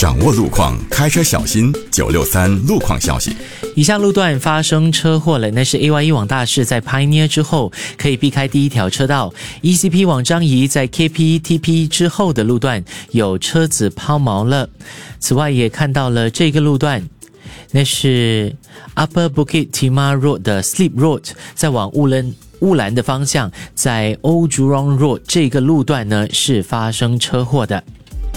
掌握路况，开车小心。963路况消息。 以下路段发生车祸了，那是 AYE 往大势在 Pioneer 之后可以避开第一条车道， ECP 往樟宜在 KPTP 之后的路段有车子抛锚了。此外也看到了这个路段，那是 Upper Bukit Timah Road 的 Slip Road， 在往乌兰的方向，在 Old Jurong Road 这个路段呢是发生车祸的。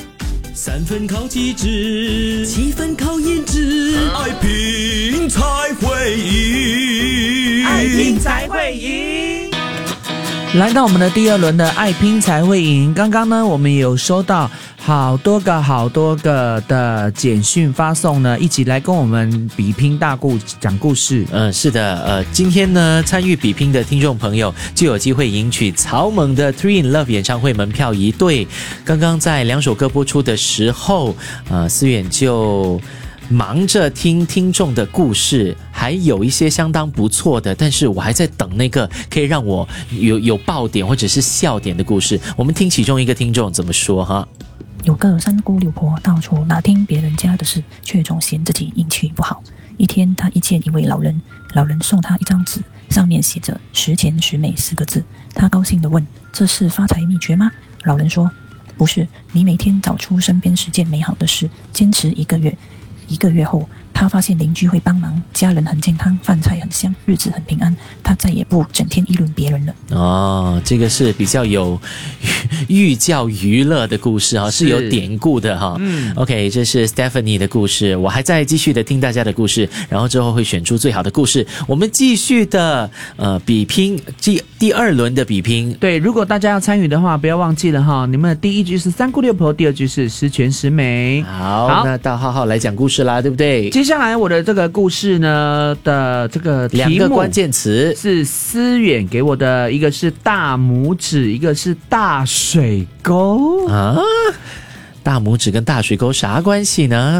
3分靠气质，7分靠颜值，爱拼才会赢， 爱拼才会赢。来到我们的第二轮的爱拼才会赢，刚刚呢我们也有收到好多个的简讯发送呢，一起来跟我们比拼讲故事。 是的，今天呢参与比拼的听众朋友就有机会赢取草蜢的 Three in Love 演唱会门票一对。刚刚在2首歌播出的时候，思远就忙着听众的故事，还有一些相当不错的，但是我还在等那个可以让我有爆点或者是笑点的故事。我们听其中一个听众怎么说哈。 有个三姑六婆到处打听别人家的事，却总嫌自己运气不好。一天，他一见一位老人，老人送他一张纸，上面写着10钱10美4个字。他高兴地问：“这是发财秘诀吗？”老人说：“不是，你每天找出身边10件美好的事，坚持1个月。1个月后，他发现邻居会帮忙，家人很健康，饭菜很香，日子很平安。他再也不整天议论别人了。” 哦，这个是比较有寓教于乐的故事啊，是有典故的哈。OK， 这是 Stephanie 的故事，我还在继续的听大家的故事，然后之后会选出最好的故事。我们继续的比拼第二轮的比拼。 对，如果大家要参与的话，不要忘记了哈，你们的第一句是三姑六婆，第二句是10全10美。 好，那到浩浩来讲故事啦，对不对？ 接下来我的这个故事呢的这个题目 2个关键词是思远给我的，一个是大拇指，一个是大水沟啊。大拇指跟大水沟啥关系呢？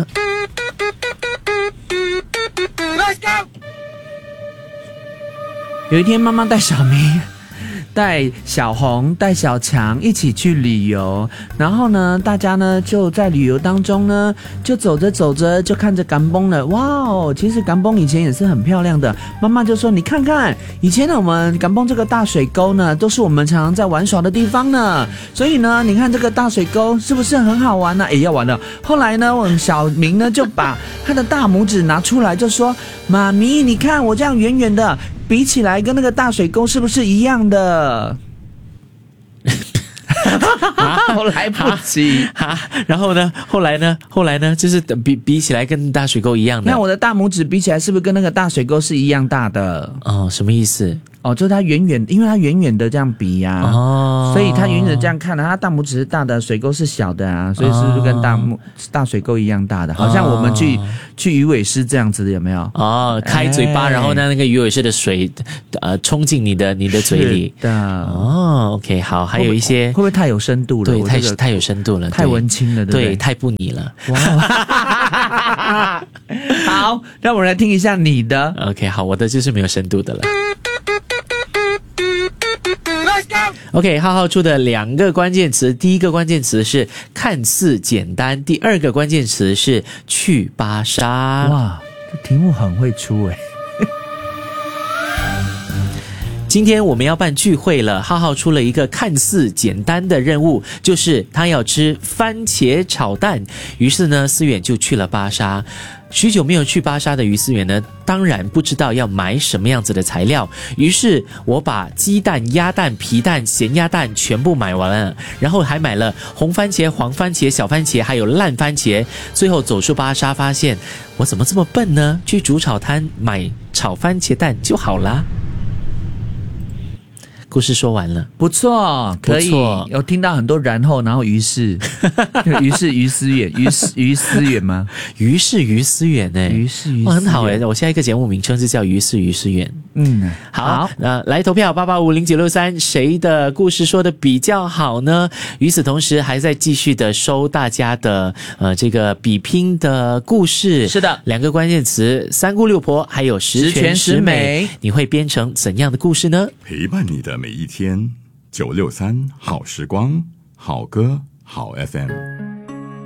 Let's go！ 有一天，妈妈带小明、带小红、带小强一起去旅游，然后呢，大家呢就在旅游当中呢，就走着走着就看着甘崩了。哇哦，其实甘崩以前也是很漂亮的。妈妈就说：“你看看，以前我们甘崩这个大水沟呢，都是我们常常在玩耍的地方呢。所以呢，你看这个大水沟是不是很好玩呢？也要玩了。后来呢，我们小明呢就把他的大拇指拿出来，就说：妈咪，你看我这样圆圆的。”比起来跟那个大水沟是不是一样的？我来不及然后呢？后来呢？就是比起来跟大水沟一样的。 那我的大拇指比起来是不是跟那个大水沟是一样大的？ 哦，什么意思？ 哦，就是它圆圆，因为它圆圆的这样比呀，所以它圆圆的这样看呢，它大拇指是大的，水沟是小的啊，所以是不是跟大水沟一样大的？好像我们去鱼尾狮这样子的，有没有？ 哦，开嘴巴，然后呢，那个鱼尾狮的水冲进你的嘴里。 是的。 哦 ，OK， 好，还有一些会不会太有深度了？ 对，太有深度了， 太文青了，对不对？ 对，太不你了。 好，让我们来听一下你的。 OK， 好，我的就是没有深度的了。OK， 浩浩出的2个关键词，第一个关键词是看似简单，第二个关键词是去巴沙。 哇，这题目很会出诶。 今天我们要办聚会了，浩浩出了一个看似简单的任务，就是他要吃番茄炒蛋。于是呢，思远就去了巴沙。许久没有去巴沙的于思远呢，当然不知道要买什么样子的材料，于是我把鸡蛋、鸭蛋、皮蛋、咸鸭蛋全部买完了，然后还买了红番茄、黄番茄、小番茄，还有烂番茄。最后走出巴沙，发现我怎么这么笨呢？去煮炒摊买炒番茄蛋就好啦。故事说完了， 不错，可以，有听到很多然后于是于思远，于思远吗？ 于是于思远呢？于是于思远，很好诶，我下一个节目名称是叫于是于思远。好，那来投票88509663，谁的故事说的比较好呢？与此同时，还在继续的收大家的这个比拼的故事。 是的 ，2个关键词：三姑六婆，还有10全10美。你会编成怎样的故事呢？ 陪伴你的每一天，963好时光，好歌好 FM。